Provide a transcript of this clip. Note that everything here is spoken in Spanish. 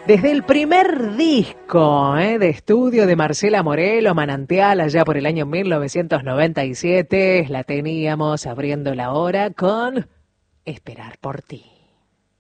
Desde el primer disco de estudio de Marcela Morelo, Manantial, allá por el año 1997, la teníamos abriendo la hora con Esperar por ti.